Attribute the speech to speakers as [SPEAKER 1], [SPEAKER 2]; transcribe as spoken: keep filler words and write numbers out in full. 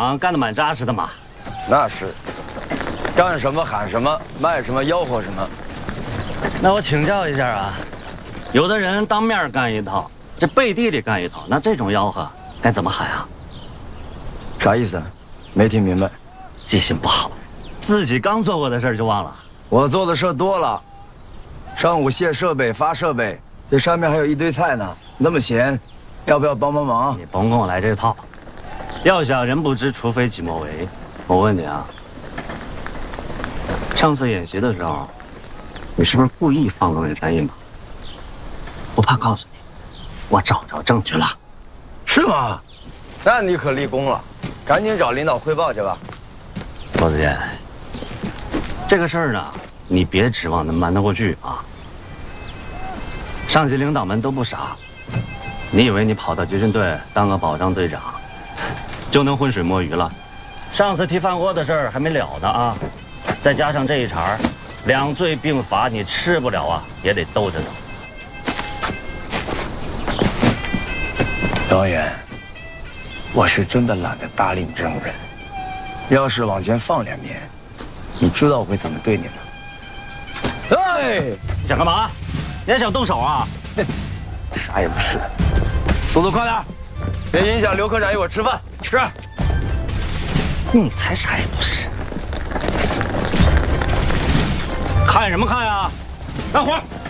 [SPEAKER 1] 长干得蛮扎实的嘛。
[SPEAKER 2] 那是，干什么喊什么，卖什么吆喝什么。
[SPEAKER 1] 那我请教一下啊，有的人当面干一套，这背地里干一套，那这种吆喝该怎么喊啊？
[SPEAKER 2] 啥意思？没听明白。
[SPEAKER 1] 记性不好，自己刚做过的事儿就忘了。
[SPEAKER 2] 我做的事儿多了，上午卸设备、发设备，这上面还有一堆菜呢，那么闲，要不要帮帮忙？
[SPEAKER 1] 你甭跟我来这套。要想人不知，除非己莫为。我问你啊，上次演习的时候，你是不是故意放个伪山印嘛？不怕告诉你，我找着证据了。
[SPEAKER 2] 是吗？那你可立功了，赶紧找领导汇报去吧。
[SPEAKER 1] 罗子健，这个事儿呢，你别指望能瞒得过去啊。上级领导们都不傻，你以为你跑到集训队当个保障队长，就能浑水摸鱼了？上次提饭锅的事儿还没了呢啊，再加上这一茬，两罪并罚，你吃不了啊，也得兜着走。
[SPEAKER 2] 导演，我是真的懒得搭理你这种人。要是往前放两年，你知道我会怎么对你吗？哎，
[SPEAKER 1] 你想干嘛？你还想动手啊？
[SPEAKER 2] 啥也不是，速度快点，别影响刘科长一会儿吃饭。
[SPEAKER 1] 是。你才啥也不是。看什么看呀？干活。